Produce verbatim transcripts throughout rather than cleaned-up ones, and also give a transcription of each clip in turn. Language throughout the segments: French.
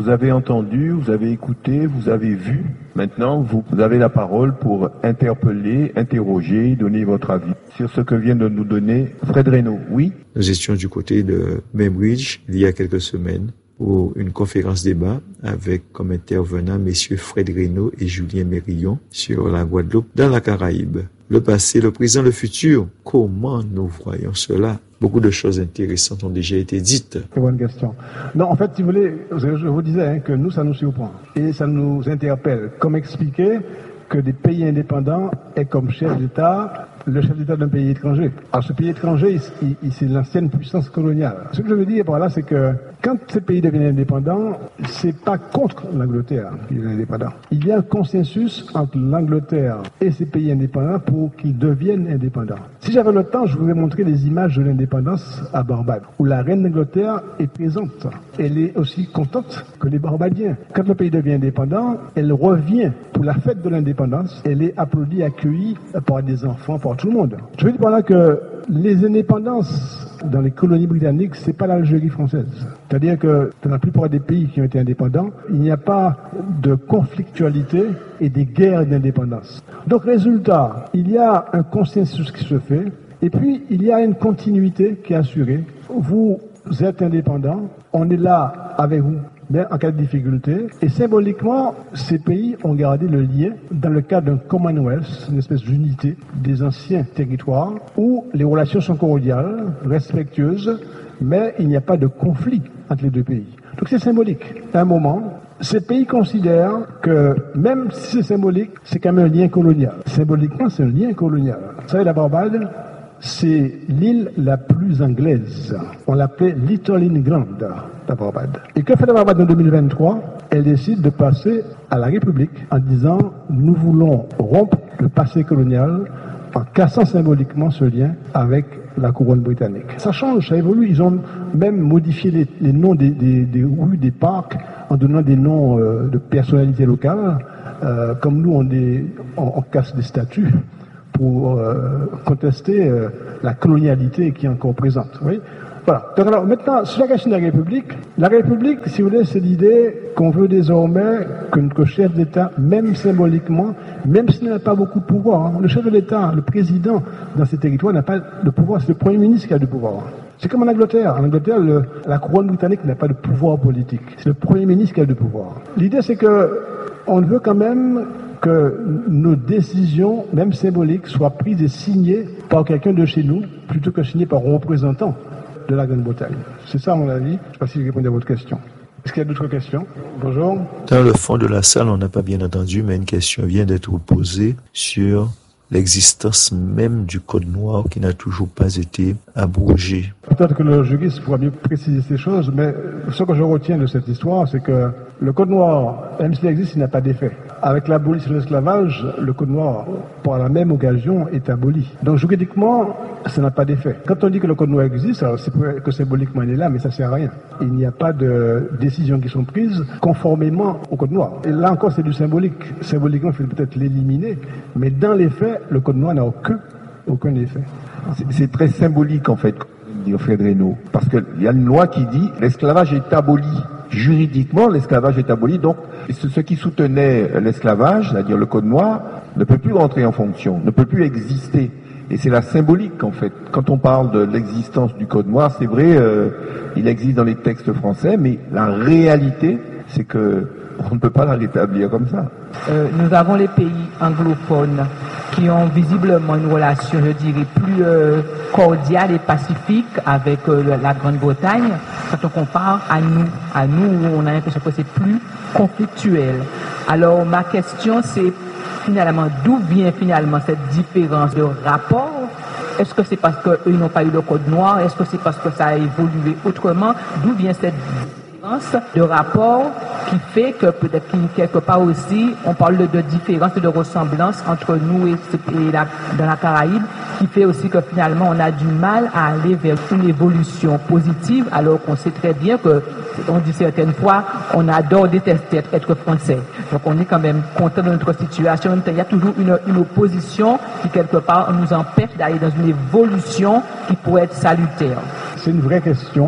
Vous avez entendu, vous avez écouté, vous avez vu. Maintenant, vous avez la parole pour interpeller, interroger, donner votre avis sur ce que vient de nous donner Fred Reynaud. Oui? Nous étions du côté de Membridge il y a quelques semaines pour une conférence débat avec comme intervenants messieurs Fred Reynaud et Julien Mérillon sur la Guadeloupe dans la Caraïbe. Le passé, le présent, le futur. Comment nous voyons cela? Beaucoup de choses intéressantes ont déjà été dites. Très bonne question. Non, en fait, si vous voulez, je vous disais hein, que nous, ça nous surprend et ça nous interpelle. Comme expliquer que des pays indépendants aient comme chef d'État le chef d'État d'un pays étranger. Alors ce pays étranger, il, il, c'est l'ancienne puissance coloniale. Ce que je veux dire par là, c'est que quand ces pays deviennent indépendants, c'est pas contre l'Angleterre qu'ils deviennent indépendants. Il y a un consensus entre l'Angleterre et ces pays indépendants pour qu'ils deviennent indépendants. Si j'avais le temps, je voudrais montrer les images de l'indépendance à Barbade, où la reine d'Angleterre est présente. Elle est aussi contente que les Barbadiens. Quand le pays devient indépendant, elle revient pour la fête de l'indépendance. Elle est applaudie, accueillie par des enfants, par tout le monde. Je veux dire par là que les indépendances dans les colonies britanniques, c'est pas l'Algérie française. C'est-à-dire que dans la plupart des pays qui ont été indépendants, il n'y a pas de conflictualité et des guerres d'indépendance. Donc, résultat, il y a un consensus qui se fait, et puis il y a une continuité qui est assurée. Vous êtes indépendant, on est là avec vous. Mais en cas de difficulté. Et symboliquement, ces pays ont gardé le lien dans le cadre d'un Commonwealth, une espèce d'unité des anciens territoires, où les relations sont cordiales, respectueuses, mais il n'y a pas de conflit entre les deux pays. Donc c'est symbolique. À un moment, ces pays considèrent que, même si c'est symbolique, c'est quand même un lien colonial. Symboliquement, c'est un lien colonial. Vous savez, la Barbade, c'est l'île la plus anglaise. On l'appelait Little England, la Barbade. Et que fait la Barbade en deux mille vingt-trois? Elle décide de passer à la République en disant « Nous voulons rompre le passé colonial en cassant symboliquement ce lien avec la couronne britannique. » Ça change, ça évolue. Ils ont même modifié les, les noms des, des, des rues, des parcs, en donnant des noms euh, de personnalités locales. Euh, comme nous, on, des, on, on casse des statues pour euh, contester euh, la colonialité qui est encore présente. Oui. Voilà. Donc alors, maintenant, sur la question de la République, la République, si vous voulez, c'est l'idée qu'on veut désormais que notre chef d'État, même symboliquement, même s'il n'a pas beaucoup de pouvoir, hein, le chef de l'État, le président dans ces territoires n'a pas de pouvoir, c'est le Premier ministre qui a du pouvoir. C'est comme en Angleterre. En Angleterre, le, la couronne britannique n'a pas de pouvoir politique. C'est le Premier ministre qui a du pouvoir. L'idée, c'est que on veut quand même que nos décisions, même symboliques, soient prises et signées par quelqu'un de chez nous, plutôt que signées par un représentant de la Grande-Bretagne. C'est ça, à mon avis. Je ne sais pas si je réponds à votre question. Est-ce qu'il y a d'autres questions? Bonjour. Dans le fond de la salle, on n'a pas bien entendu, mais une question vient d'être posée sur l'existence même du Code noir qui n'a toujours pas été abrogé. Peut-être que le juriste pourra mieux préciser ces choses, mais ce que je retiens de cette histoire, c'est que le Code noir, même s'il existe, il n'a pas d'effet. Avec l'abolition de l'esclavage, le Code noir, par la même occasion, est aboli. Donc juridiquement, ça n'a pas d'effet. Quand on dit que le Code noir existe, alors c'est que symboliquement il est là, mais ça ne sert à rien. Il n'y a pas de décisions qui sont prises conformément au Code noir. Et là encore, c'est du symbolique. Symboliquement, il faut peut-être l'éliminer, mais dans les faits, le Code noir n'a aucun, aucun effet. C'est, c'est très symbolique, en fait, dit Fred Reynaud, parce qu'il y a une loi qui dit l'esclavage est aboli. Juridiquement, l'esclavage est aboli, donc ceux qui soutenaient l'esclavage, c'est-à-dire le Code noir, ne peut plus rentrer en fonction, ne peut plus exister. Et c'est la symbolique, en fait. Quand on parle de l'existence du Code noir, c'est vrai, euh, il existe dans les textes français, mais la réalité, c'est que on ne peut pas la rétablir comme ça. Euh, nous avons les pays anglophones qui ont visiblement une relation, je dirais, plus euh, cordiale et pacifique avec euh, la Grande-Bretagne quand on compare à nous. À nous, on a l'impression que c'est plus conflictuel. Alors, ma question, c'est finalement, d'où vient finalement cette différence de rapport? Est-ce que c'est parce qu'eux n'ont pas eu le Code noir? Est-ce que c'est parce que ça a évolué autrement? D'où vient cette différence de rapport qui fait que peut-être qu'il, quelque part aussi, on parle de, de différence et de ressemblance entre nous et, et la, dans la Caraïbe, qui fait aussi que finalement on a du mal à aller vers une évolution positive, alors qu'on sait très bien que, on dit certaines fois, on adore détester être français. Donc on est quand même content de notre situation. Il y a toujours une, une opposition qui quelque part nous empêche d'aller dans une évolution qui pourrait être salutaire. C'est une vraie question.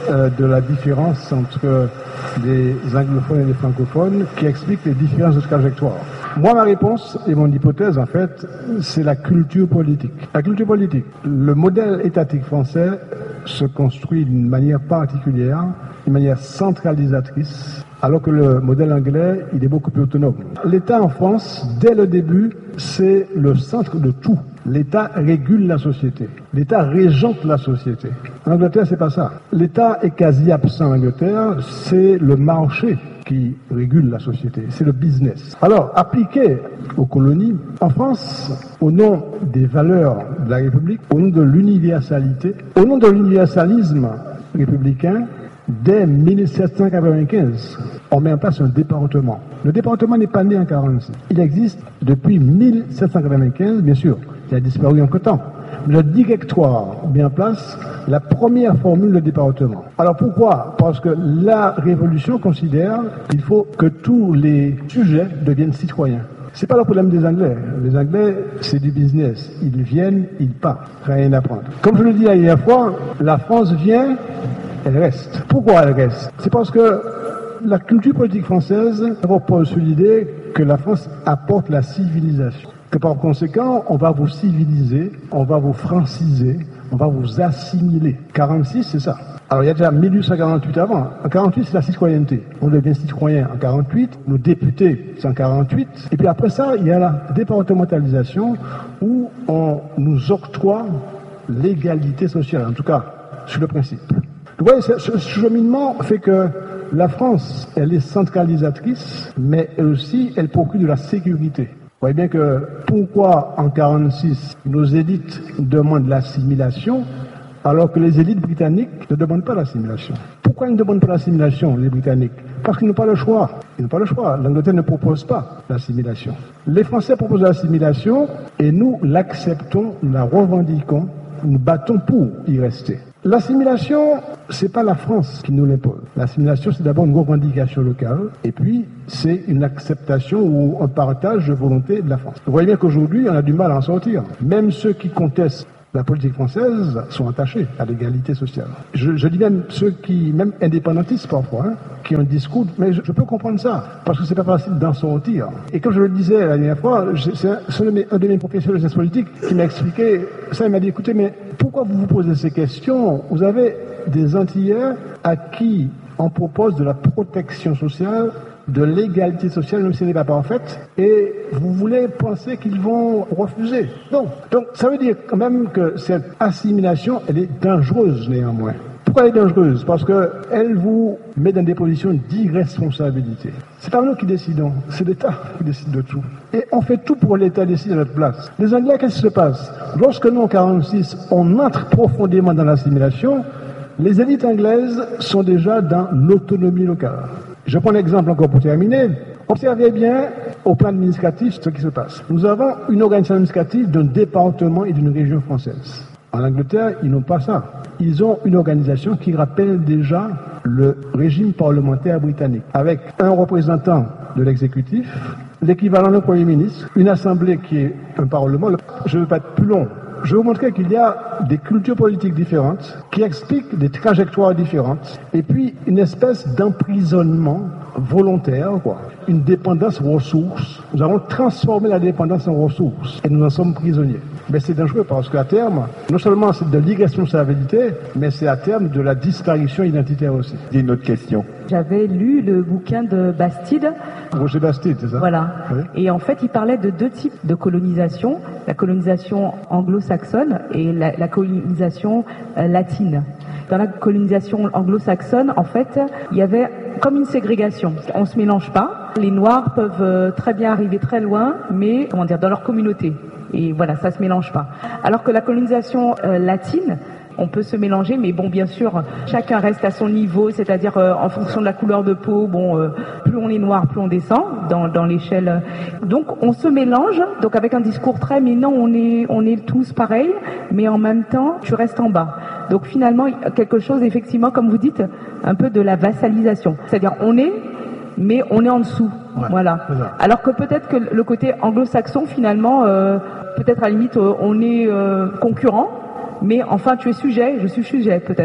euh, de la différence entre les anglophones et les francophones qui explique les différences de trajectoire. Moi, ma réponse et mon hypothèse, en fait, c'est la culture politique. La culture politique. Le modèle étatique français se construit d'une manière particulière, d'une manière centralisatrice, alors que le modèle anglais, il est beaucoup plus autonome. L'État en France, dès le début, c'est le centre de tout. L'État régule la société. L'État régente la société. En Angleterre, c'est pas ça. L'État est quasi absent en Angleterre, c'est le marché qui régule la société, c'est le business. Alors, appliqué aux colonies, en France, au nom des valeurs de la République, au nom de l'universalité, au nom de l'universalisme républicain, dès mille sept cent quatre-vingt-quinze, on met en place un département. Le département n'est pas né en quarante-six. Il existe depuis mille sept cent quatre-vingt-quinze, bien sûr. Il a disparu en quelque temps. Le directoire met en place la première formule de département. Alors pourquoi? Parce que la Révolution considère qu'il faut que tous les sujets deviennent citoyens. C'est pas le problème des Anglais. Les Anglais, c'est du business. Ils viennent, ils partent. Rien à prendre. Comme je le dis la dernière fois, la France vient, elle reste. Pourquoi elle reste? C'est parce que la culture politique française repose sur l'idée que la France apporte la civilisation. Que par conséquent, on va vous civiliser, on va vous franciser, on va vous assimiler. quarante-six, c'est ça. Alors il y a déjà mille huit cent quarante-huit avant. En quarante-huit, c'est la citoyenneté. On devient citoyen en quarante-huit, nos députés, c'est en quarante-huit. Et puis après ça, il y a la départementalisation où on nous octroie l'égalité sociale, en tout cas, sur le principe. Vous voyez, ce, ce cheminement fait que la France, elle est centralisatrice, mais elle aussi, elle procure de la sécurité. Vous voyez bien que pourquoi en quarante-six, nos élites demandent l'assimilation, alors que les élites britanniques ne demandent pas l'assimilation. Pourquoi ils ne demandent pas l'assimilation, les Britanniques? Parce qu'ils n'ont pas le choix. Ils n'ont pas le choix. L'Angleterre ne propose pas l'assimilation. Les Français proposent l'assimilation et nous l'acceptons, nous la revendiquons, nous battons pour y rester. L'assimilation, c'est pas la France qui nous l'impose. L'assimilation, c'est d'abord une revendication locale, et puis c'est une acceptation ou un partage de volonté de la France. Vous voyez bien qu'aujourd'hui, on a du mal à en sortir. Même ceux qui contestent la politique française sont attachés à l'égalité sociale. Je, je dis même ceux qui, même indépendantistes parfois, hein, qui ont un discours, mais je, je peux comprendre ça, parce que c'est pas facile d'en sortir. Et comme je le disais la dernière fois, je, c'est un, un, de mes, un de mes professeurs de sciences politiques qui m'a expliqué ça. Il m'a dit, écoutez, mais pourquoi vous vous posez ces questions? Vous avez des Antillais à qui on propose de la protection sociale, de l'égalité sociale, même si elle n'est pas parfaite, et vous voulez penser qu'ils vont refuser. Non. Donc, ça veut dire quand même que cette assimilation, elle est dangereuse néanmoins. Pourquoi elle est dangereuse? Parce qu'elle vous met dans des positions d'irresponsabilité. C'est pas nous qui décidons, c'est l'État qui décide de tout. Et on fait tout pour l'État décider à notre place. Les Anglais, qu'est-ce qui se passe? Lorsque nous, en quarante-six, on entre profondément dans l'assimilation, les élites anglaises sont déjà dans l'autonomie locale. Je prends l'exemple encore pour terminer. Observez bien au plan administratif ce qui se passe. Nous avons une organisation administrative d'un département et d'une région française. En Angleterre, ils n'ont pas ça. Ils ont une organisation qui rappelle déjà le régime parlementaire britannique, avec un représentant de l'exécutif, l'équivalent d'un Premier ministre, une assemblée qui est un parlement. Je ne veux pas être plus long. Je vais vous montrer qu'il y a des cultures politiques différentes qui expliquent des trajectoires différentes et puis une espèce d'emprisonnement volontaire, quoi. Une dépendance ressources. Nous avons transformé la dépendance en ressources et nous en sommes prisonniers. Mais c'est dangereux parce qu'à terme, non seulement c'est de l'irresponsabilité, mais c'est à terme de la disparition identitaire aussi. J'ai une autre question. J'avais lu le bouquin de Bastide. Roger Bastide, c'est ça? Voilà. Oui. Et en fait, il parlait de deux types de colonisation. La colonisation anglo-saxonne et la, la colonisation euh, latine. Dans la colonisation anglo-saxonne, en fait, il y avait comme une ségrégation. On se mélange pas. Les Noirs peuvent euh, très bien arriver très loin, mais, comment dire, dans leur communauté. Et voilà, ça se mélange pas. Alors que la colonisation euh, latine, on peut se mélanger, mais bon, bien sûr, chacun reste à son niveau, c'est-à-dire euh, en fonction de la couleur de peau. Bon, euh, plus on est noir, plus on descend dans, dans l'échelle. Donc, on se mélange, donc avec un discours très, mais non, on est, on est tous pareils, mais en même temps, tu restes en bas. Donc, finalement, quelque chose, effectivement, comme vous dites, un peu de la vassalisation. C'est-à-dire, on est, mais on est en dessous. Ouais, voilà. Alors que peut-être que le côté anglo-saxon, finalement, euh, peut-être à la limite, euh, on est euh, concurrent. Mais enfin, tu es sujet, je suis sujet, peut-être.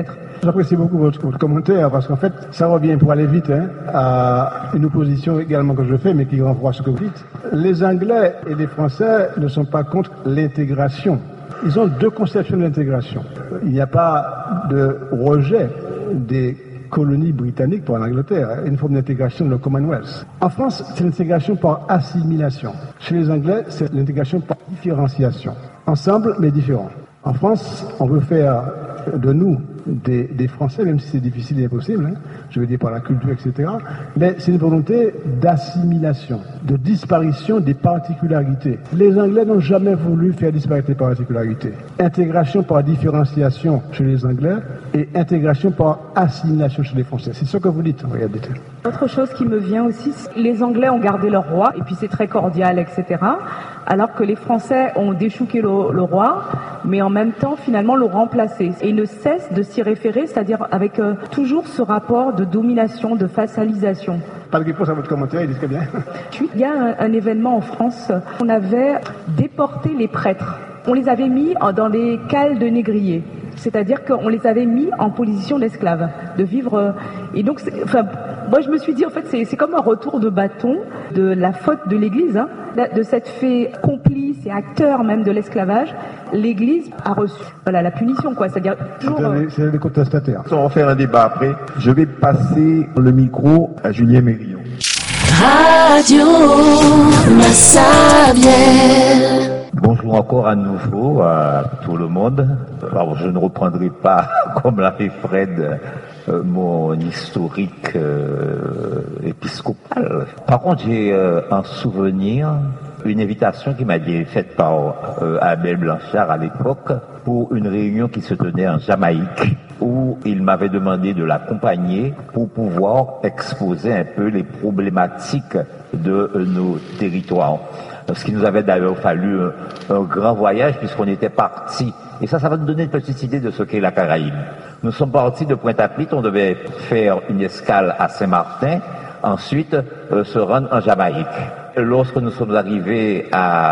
J'apprécie beaucoup votre, votre commentaire parce qu'en fait, ça revient, pour aller vite, hein, à une opposition également que je fais, mais qui renvoie à ce que vous dites. Les Anglais et les Français ne sont pas contre l'intégration. Ils ont deux conceptions de l'intégration. Il n'y a pas de rejet des colonies britanniques pour l'Angleterre, une forme d'intégration de le Commonwealth. En France, c'est l'intégration par assimilation. Chez les Anglais, c'est l'intégration par différenciation. Ensemble, mais différents. En France, on veut faire de nous des, des Français, même si c'est difficile et impossible, hein, je veux dire par la culture, et cetera. Mais c'est une volonté d'assimilation, de disparition des particularités. Les Anglais n'ont jamais voulu faire disparaître les particularités. Intégration par différenciation chez les Anglais et intégration par assimilation chez les Français. C'est ce que vous dites, regardez. Autre chose qui me vient aussi, les Anglais ont gardé leur roi, et puis c'est très cordial, et cetera. Alors que les Français ont déchouqué le, le roi, mais en même temps, finalement, l'ont remplacé. Et ils ne cessent de s'y référer, c'est-à-dire avec euh, toujours ce rapport de domination, de vassalisation. Pas de réponse à votre commentaire, il dit très bien. Il y a un, un événement en France, on avait déporté les prêtres. On les avait mis dans les cales de négriers. C'est-à-dire qu'on les avait mis en position d'esclaves, de vivre. Et donc, enfin, moi je me suis dit, en fait, c'est, c'est comme un retour de bâton de la faute de l'Église, hein, de cette fait complice et acteur même de l'esclavage. L'Église a reçu, voilà, la punition, quoi. C'est-à-dire toujours. C'est, c'est des contestataires. On va faire un débat après. Je vais passer le micro à Julien Mérillon. Radio Massabielle. Bonjour encore à nouveau à tout le monde. Alors, je ne reprendrai pas, comme l'a fait Fred, euh, mon historique euh, épiscopal. Par contre, j'ai euh, un souvenir, une invitation qui m'a été faite par euh, Abel Blanchard à l'époque pour une réunion qui se tenait en Jamaïque, où il m'avait demandé de l'accompagner pour pouvoir exposer un peu les problématiques de euh, nos territoires. Ce qui nous avait d'ailleurs fallu un, un grand voyage puisqu'on était parti. Et ça, ça va nous donner une petite idée de ce qu'est la Caraïbe. Nous sommes partis de Pointe-à-Pitre, on devait faire une escale à Saint-Martin, ensuite euh, se rendre en Jamaïque. Lorsque nous sommes arrivés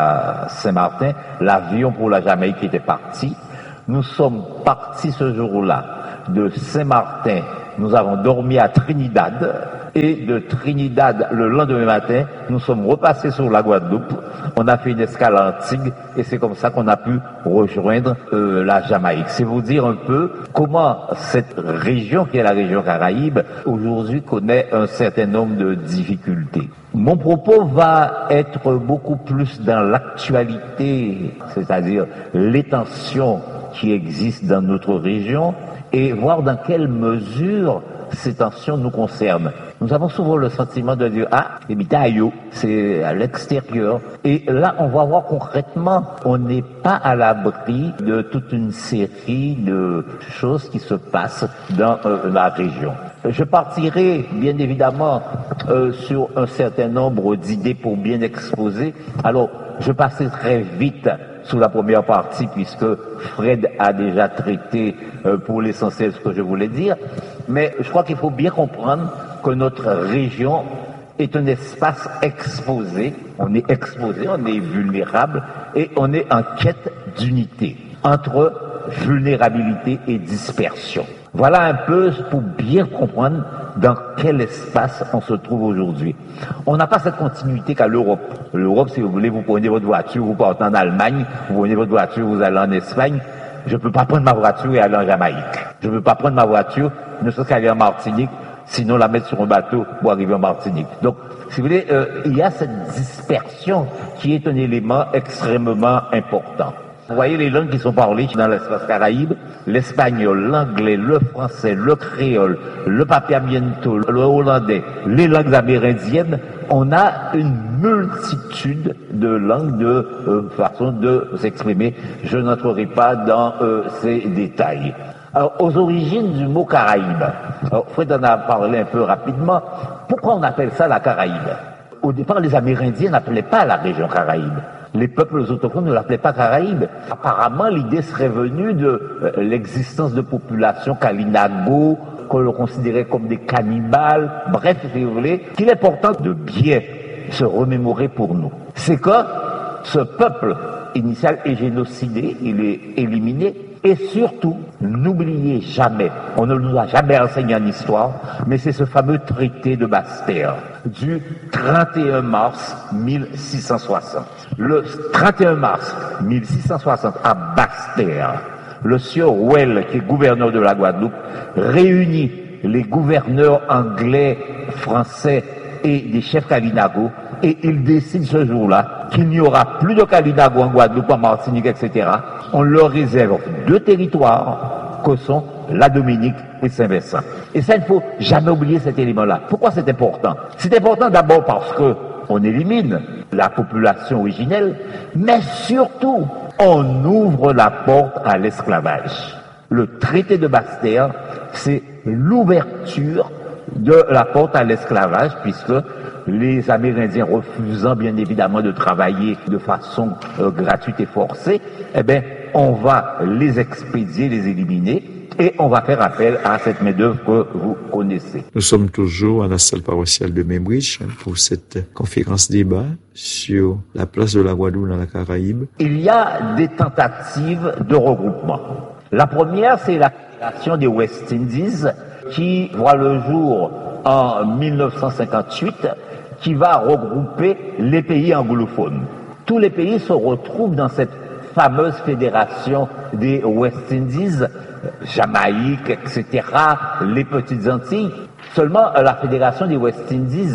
à Saint-Martin, l'avion pour la Jamaïque était parti. Nous sommes partis ce jour-là de Saint-Martin. Nous avons dormi à Trinidad. Et de Trinidad, le lendemain matin, nous sommes repassés sur la Guadeloupe. On a fait une escale à Antigua et c'est comme ça qu'on a pu rejoindre euh, la Jamaïque. C'est vous dire un peu comment cette région, qui est la région Caraïbe, aujourd'hui connaît un certain nombre de difficultés. Mon propos va être beaucoup plus dans l'actualité, c'est-à-dire les tensions qui existent dans notre région et voir dans quelle mesure ces tensions nous concernent. Nous avons souvent le sentiment de dire « Ah, les bitaillots, c'est à l'extérieur ». Et là, on va voir concrètement, on n'est pas à l'abri de toute une série de choses qui se passent dans euh, la région. Je partirai, bien évidemment, euh, sur un certain nombre d'idées pour bien exposer. Alors, je passerai très vite sous la première partie, puisque Fred a déjà traité euh, pour l'essentiel ce que je voulais dire. Mais je crois qu'il faut bien comprendre que notre région est un espace exposé. On est exposé, on est vulnérable et on est en quête d'unité entre vulnérabilité et dispersion. Voilà un peu pour bien comprendre dans quel espace on se trouve aujourd'hui. On n'a pas cette continuité qu'à l'Europe. L'Europe, si vous voulez, vous prenez votre voiture, vous partez en Allemagne, vous prenez votre voiture, vous allez en Espagne. Je ne peux pas prendre ma voiture et aller en Jamaïque. Je ne peux pas prendre ma voiture, ne serait-ce qu'aller en Martinique, sinon la mettre sur un bateau pour arriver en Martinique. Donc, si vous voulez, euh, il y a cette dispersion qui est un élément extrêmement important. Vous voyez les langues qui sont parlées dans l'espace Caraïbe, l'espagnol, l'anglais, le français, le créole, le papiamiento, le hollandais, les langues amérindiennes. On a une multitude de langues, de euh, façons de s'exprimer. Je n'entrerai pas dans euh, ces détails. Alors, aux origines du mot Caraïbe, alors, Fred en a parlé un peu rapidement. Pourquoi on appelle ça la Caraïbe? Au départ, les Amérindiens n'appelaient pas la région Caraïbe. Les peuples autochtones ne l'appelaient pas Caraïbe. Apparemment, l'idée serait venue de euh, l'existence de populations Kalinago, que l'on considérait comme des cannibales. Bref, si vous voulez, qu'il est important de bien se remémorer pour nous. C'est que ce peuple initial est génocidé, il est éliminé, Et surtout, n'oubliez jamais, on ne nous a jamais enseigné en histoire, mais c'est ce fameux traité de Basse-Terre du trente et un mars mille six cent soixante. Le trente et un mars mille six cent soixante, à Basse-Terre, le sieur Well, qui est gouverneur de la Guadeloupe, réunit les gouverneurs anglais, français et des chefs Kalinago, et il décide ce jour-là qu'il n'y aura plus de Kalinago en Guadeloupe, en Martinique, et cetera. On leur réserve deux territoires que sont la Dominique et Saint-Vincent. Et ça, il ne faut jamais oublier cet élément-là. Pourquoi c'est important? C'est important d'abord parce que on élimine la population originelle, mais surtout, on ouvre la porte à l'esclavage. Le traité de Basse-Terre, c'est l'ouverture de la porte à l'esclavage, puisque les Amérindiens refusant bien évidemment de travailler de façon euh, gratuite et forcée, eh bien, on va les expédier, les éliminer, et on va faire appel à cette main-d'œuvre que vous connaissez. Nous sommes toujours à la salle paroissiale de Membridge pour cette conférence débat sur la place de la Guadeloupe dans la Caraïbe. Il y a des tentatives de regroupement. La première, c'est la Fédération des West Indies qui voit le jour en mille neuf cent cinquante-huit, qui va regrouper les pays anglophones. Tous les pays se retrouvent dans cette fameuse fédération des West Indies, Jamaïque, et cetera, les Petites Antilles. Seulement, la fédération des West Indies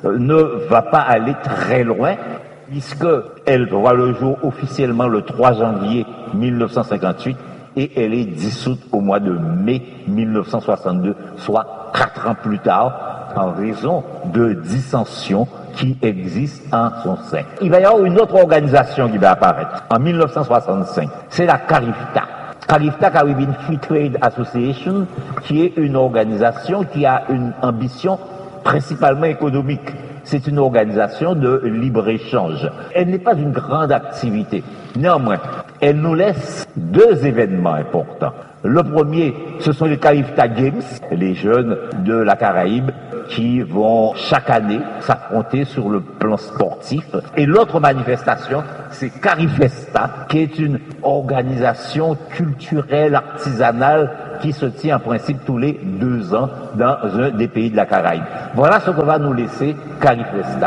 ne va pas aller très loin, puisqu'elle voit le jour officiellement le trois janvier mille neuf cent cinquante-huit, et elle est dissoute au mois de mai mille neuf cent soixante-deux, soit quatre ans plus tard, en raison de dissensions qui existent en son sein. Il va y avoir une autre organisation qui va apparaître en mille neuf cent soixante-cinq, c'est la CARIFTA. CARIFTA, Caribbean Free Trade Association, qui est une organisation qui a une ambition principalement économique. C'est une organisation de libre-échange. Elle n'est pas une grande activité. Néanmoins, elle nous laisse deux événements importants. Le premier, ce sont les CARIFTA Games, les jeunes de la Caraïbe qui vont chaque année s'affronter sur le plan sportif. Et l'autre manifestation, c'est CARIFESTA, qui est une organisation culturelle, artisanale, qui se tient en principe tous les deux ans dans un des pays de la Caraïbe. Voilà ce que va nous laisser CARIFESTA.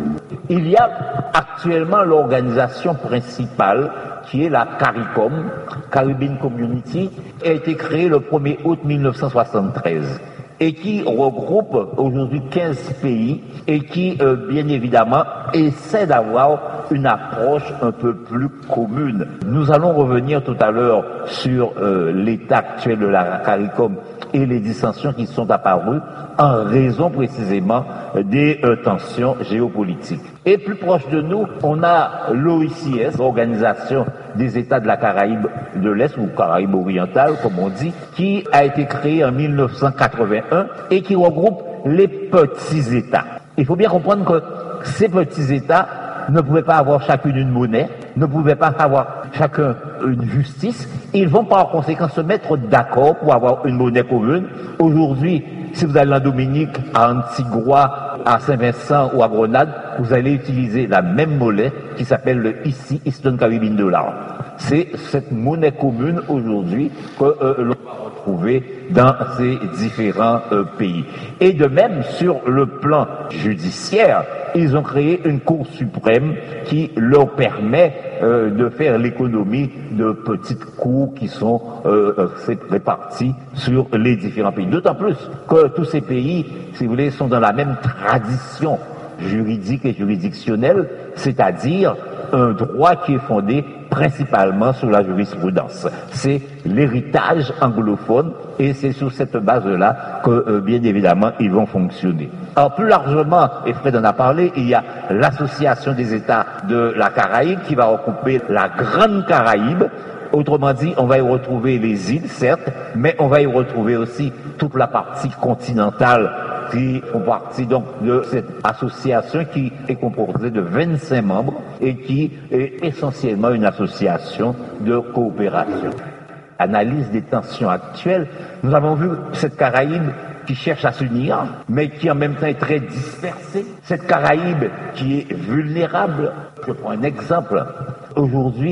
Il y a actuellement l'organisation principale qui est la CARICOM, Caribbean Community, qui a été créée le premier août mille neuf cent soixante-treize et qui regroupe aujourd'hui quinze pays et qui, euh, bien évidemment, essaie d'avoir une approche un peu plus commune. Nous allons revenir tout à l'heure sur euh, l'état actuel de la CARICOM et les dissensions qui sont apparues en raison précisément des euh, tensions géopolitiques. Et plus proche de nous, on a l'O I C S, l'Organisation des États de la Caraïbe de l'Est, ou Caraïbe orientale, comme on dit, qui a été créée en mille neuf cent quatre-vingt-un et qui regroupe les petits États. Il faut bien comprendre que ces petits États ne pouvaient pas avoir chacune une monnaie, ne pouvaient pas avoir chacun une justice. Ils vont par conséquent se mettre d'accord pour avoir une monnaie commune. Aujourd'hui, si vous allez en Dominique, à Antigua, à Saint-Vincent ou à Grenade, vous allez utiliser la même monnaie qui s'appelle le I C I, Eastern Caribbean Dollar. C'est cette monnaie commune aujourd'hui que euh, l'on va retrouver dans ces différents euh, pays. Et de même, sur le plan judiciaire, ils ont créé une Cour suprême qui leur permet euh, de faire l'économie de petites cours qui sont euh, réparties sur les différents pays. D'autant plus que tous ces pays, si vous voulez, sont dans la même tradition juridique et juridictionnelle, c'est-à-dire un droit qui est fondé principalement sur la jurisprudence. C'est l'héritage anglophone et c'est sur cette base-là que, euh, bien évidemment, ils vont fonctionner. Alors, plus largement, et Fred en a parlé, il y a l'Association des États de la Caraïbe qui va regrouper la Grande Caraïbe. Autrement dit, on va y retrouver les îles, certes, mais on va y retrouver aussi toute la partie continentale qui font partie donc de cette association qui est composée de vingt-cinq membres et qui est essentiellement une association de coopération. Analyse des tensions actuelles, nous avons vu cette Caraïbe qui cherche à s'unir, mais qui en même temps est très dispersée. Cette Caraïbe qui est vulnérable. Je prends un exemple. Aujourd'hui,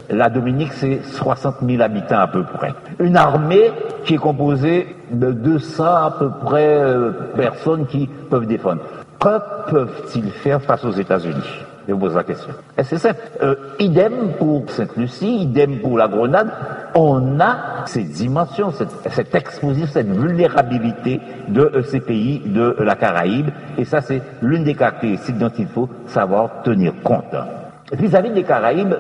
La Dominique, c'est soixante mille habitants à peu près. Une armée qui est composée de deux cents à peu près euh, personnes qui peuvent défendre. Que peuvent-ils faire face aux États-Unis? Je vous pose la question. Et c'est simple. Euh, idem pour Sainte-Lucie, idem pour la Grenade. On a ces dimensions, cette, cette exposition, cette vulnérabilité de euh, ces pays de la Caraïbe. Et ça, c'est l'une des caractéristiques dont il faut savoir tenir compte. Vis-à-vis des Caraïbes,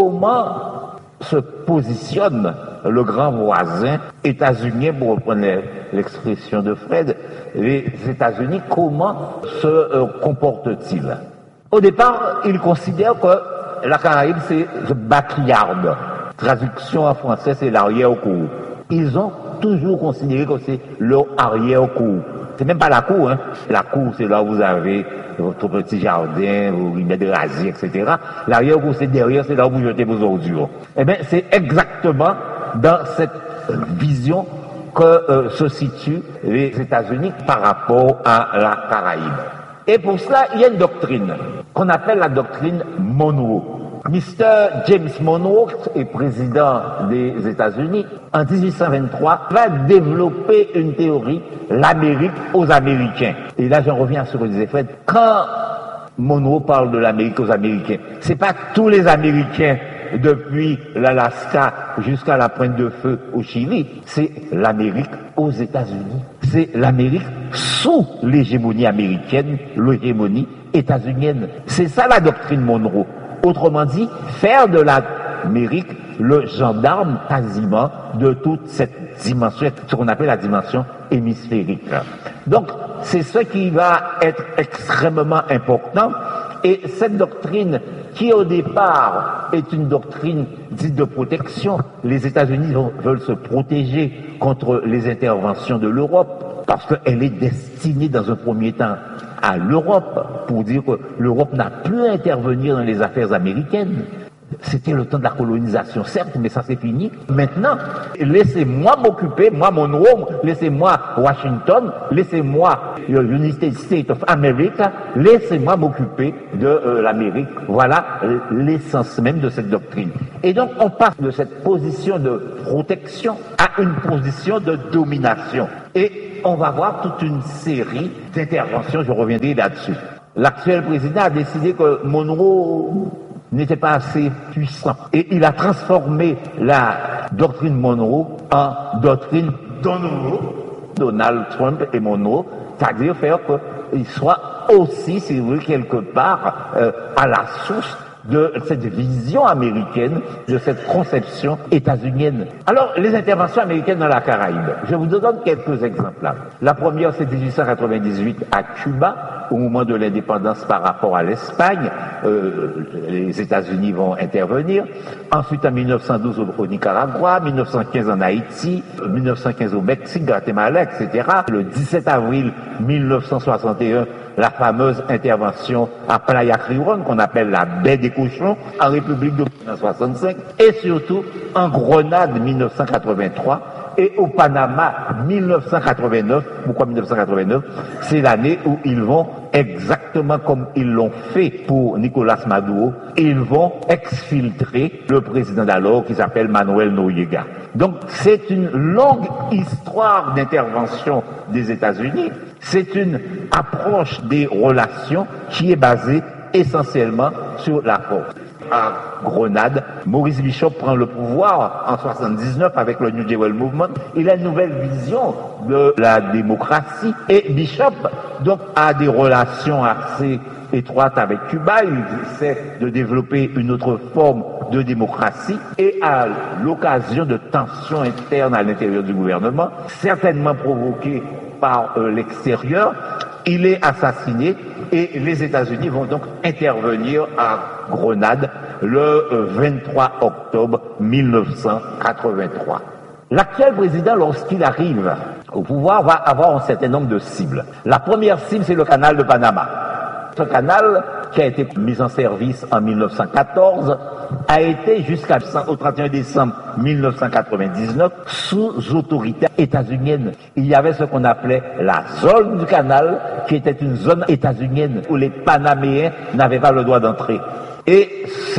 comment se positionne le grand voisin états-unien, pour reprendre l'expression de Fred, les États-Unis, comment se euh, comportent-ils? Au départ, ils considèrent que la Caraïbe, c'est the backyard. Traduction en français, c'est l'arrière-cour. Ils ont toujours considéré que c'est leur arrière-cour. C'est même pas la cour, hein. La cour, c'est là où vous avez votre petit jardin, vous y mettez des rasiers, et cetera. L'arrière-cour, c'est derrière, c'est là où vous jetez vos ordures. Eh bien, c'est exactement dans cette vision que euh, se situent les États-Unis par rapport à la Caraïbe. Et pour cela, il y a une doctrine qu'on appelle la doctrine Monroe. mister James Monroe est président des États-Unis. En dix-huit cent vingt-trois, va développer une théorie, l'Amérique aux Américains. Et là, j'en reviens à ce que disait Fred. Quand Monroe parle de l'Amérique aux Américains, c'est pas tous les Américains depuis l'Alaska jusqu'à la Pointe de Feu au Chili, c'est l'Amérique aux États-Unis. C'est l'Amérique sous l'hégémonie américaine, l'hégémonie états-unienne. C'est ça la doctrine Monroe. Autrement dit, faire de l'Amérique le gendarme quasiment de toute cette dimension, ce qu'on appelle la dimension hémisphérique. Donc, c'est ce qui va être extrêmement important. Et cette doctrine, qui au départ est une doctrine dite de protection, les États-Unis veulent se protéger contre les interventions de l'Europe, parce qu'elle est destinée dans un premier temps à l'Europe, pour dire que l'Europe n'a plus à intervenir dans les affaires américaines. C'était le temps de la colonisation, certes, mais ça c'est fini. Maintenant, laissez-moi m'occuper, moi Monroe, laissez-moi Washington, laissez-moi United States of America, laissez-moi m'occuper de euh, l'Amérique. Voilà l'essence même de cette doctrine. Et donc, on passe de cette position de protection à une position de domination. Et on va voir toute une série d'interventions, je reviendrai là-dessus. L'actuel président a décidé que Monroe n'était pas assez puissant. Et il a transformé la doctrine Monroe en doctrine Donald, Donald Trump et Monroe, c'est-à-dire faire qu'il soit aussi, si vous voulez, quelque part euh, à la source de cette vision américaine, de cette conception états-unienne. Alors, les interventions américaines dans la Caraïbe, je vous donne quelques exemples là. La première, c'est dix-huit cent quatre-vingt-dix-huit à Cuba, au moment de l'indépendance par rapport à l'Espagne. Euh, les États-Unis vont intervenir. Ensuite, en mille neuf cent douze au Nicaragua, mille neuf cent quinze en Haïti, mille neuf cent quinze au Mexique, Guatemala, et cetera. Le dix-sept avril mille neuf cent soixante et un, la fameuse intervention à Playa Crioron, qu'on appelle la baie des cochons, en République de mille neuf cent soixante-cinq, et surtout en Grenade mille neuf cent quatre-vingt-trois, et au Panama mille neuf cent quatre-vingt-neuf. Pourquoi mille neuf cent quatre-vingt-neuf? C'est l'année où ils vont, exactement comme ils l'ont fait pour Nicolas Maduro, ils vont exfiltrer le président d'alors qui s'appelle Manuel Noriega. Donc c'est une longue histoire d'intervention des États-Unis. C'est une approche des relations qui est basée essentiellement sur la force. À Grenade, Maurice Bishop prend le pouvoir en soixante-dix-neuf avec le New Deal Movement. Il a une nouvelle vision de la démocratie et Bishop donc a des relations assez étroites avec Cuba. Il essaie de développer une autre forme de démocratie et à l'occasion de tensions internes à l'intérieur du gouvernement, certainement provoquées par euh, l'extérieur, il est assassiné et les États-Unis vont donc intervenir à Grenade le vingt-trois octobre mille neuf cent quatre-vingt-trois. L'actuel président, lorsqu'il arrive au pouvoir, va avoir un certain nombre de cibles. La première cible, c'est le canal de Panama. Ce canal, qui a été mis en service en mille neuf cent quatorze, a été jusqu'au trente et un décembre mille neuf cent quatre-vingt-dix-neuf sous autorité états-unienne. Il y avait ce qu'on appelait la zone du canal, qui était une zone états-unienne où les Panaméens n'avaient pas le droit d'entrer. Et c'est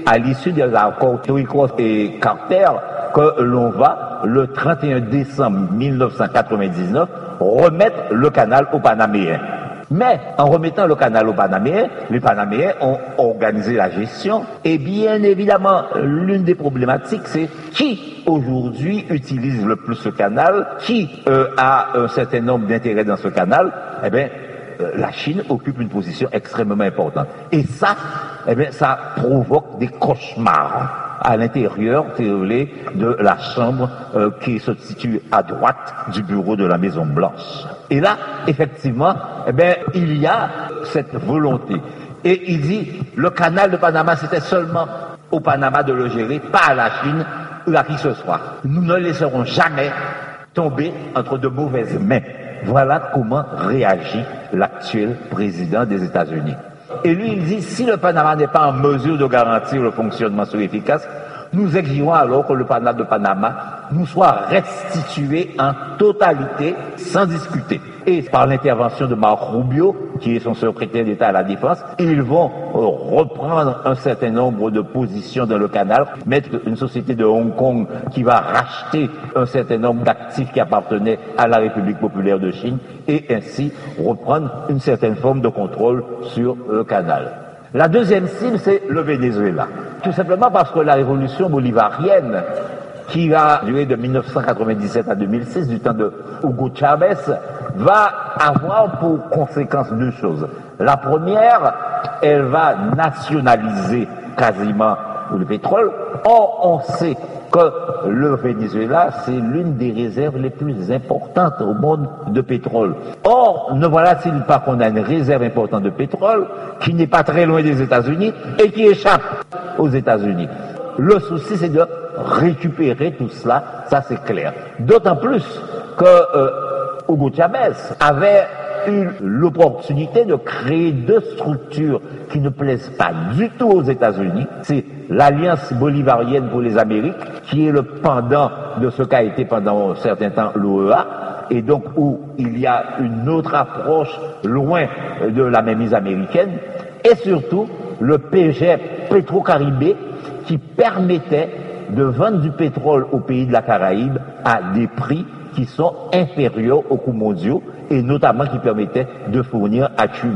à l'issue des accords Torrijos et Carter que l'on va, le trente et un décembre mille neuf cent quatre-vingt-dix-neuf, remettre le canal aux Panaméens. Mais en remettant le canal aux Panaméens, les Panaméens ont organisé la gestion et bien évidemment, l'une des problématiques, c'est qui aujourd'hui utilise le plus ce canal, qui euh, a un certain nombre d'intérêts dans ce canal. Eh bien, euh, la Chine occupe une position extrêmement importante. Et ça, eh bien, ça provoque des cauchemars à l'intérieur, si vous voulez, de la chambre euh, qui se situe à droite du bureau de la Maison Blanche. Et là, effectivement, eh bien, il y a cette volonté. Et il dit, le canal de Panama, c'était seulement au Panama de le gérer, pas à la Chine ou à qui que ce soit. Nous ne laisserons jamais tomber entre de mauvaises mains. Voilà comment réagit l'actuel président des États-Unis. Et lui, il dit, si le Panama n'est pas en mesure de garantir le fonctionnement sur efficace, nous exigeons alors que le canal de Panama nous soit restitué en totalité, sans discuter. Et par l'intervention de Marco Rubio, qui est son secrétaire d'État à la Défense, ils vont reprendre un certain nombre de positions dans le canal, mettre une société de Hong Kong qui va racheter un certain nombre d'actifs qui appartenaient à la République populaire de Chine, et ainsi reprendre une certaine forme de contrôle sur le canal. La deuxième cible, c'est le Venezuela. Tout simplement parce que la révolution bolivarienne, qui a duré de mille neuf cent quatre-vingt-dix-sept à deux mille six, du temps de Hugo Chavez, va avoir pour conséquence deux choses. La première, elle va nationaliser quasiment le pétrole. Or, on sait que le Venezuela, c'est l'une des réserves les plus importantes au monde de pétrole. Or, ne voilà-t-il pas qu'on a une réserve importante de pétrole qui n'est pas très loin des États-Unis et qui échappe aux États-Unis. Le souci, c'est de récupérer tout cela, ça c'est clair. D'autant plus que euh, Hugo Chavez avait eu l'opportunité de créer deux structures qui ne plaisent pas du tout aux États-Unis. C'est l'Alliance bolivarienne pour les Amériques, qui est le pendant de ce qu'a été pendant un certain temps l'O E A, et donc où il y a une autre approche loin de la mainmise américaine, et surtout le P G Petro-Caribé, qui permettait de vendre du pétrole aux pays de la Caraïbe à des prix qui sont inférieurs aux coûts mondiaux, et notamment qui permettaient de fournir à Cuba